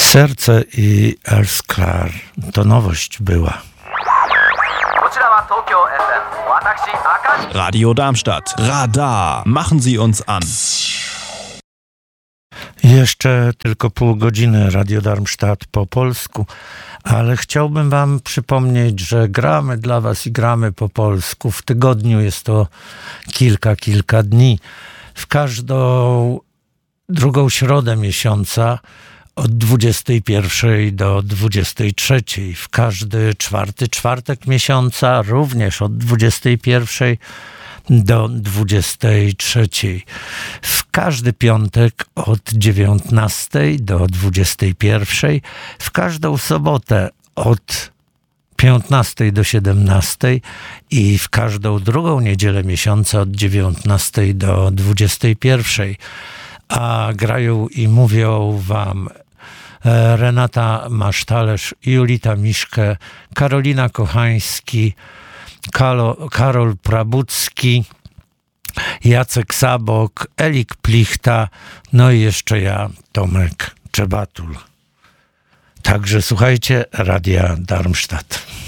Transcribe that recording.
Serce i Earth Clar. To nowość była. Radio Darmstadt. Radar. Machen Sie uns an. Jeszcze tylko pół godziny Radio Darmstadt po polsku, ale chciałbym wam przypomnieć, że gramy dla was i gramy po polsku. W tygodniu jest to kilka dni. W każdą drugą środę miesiąca od 21 do 23. W każdy czwarty czwartek miesiąca również od 21 do 23. W każdy piątek od 19 do 21. W każdą sobotę od 15 do 17 i w każdą drugą niedzielę miesiąca od 19 do 21. A grają i mówią wam Renata Masztalerz, Julita Miszke, Karolina Kochański, Karol Prabucki, Jacek Sabok, Elik Plichta, no i jeszcze ja, Tomek Czebatul. Także słuchajcie Radia Darmstadt.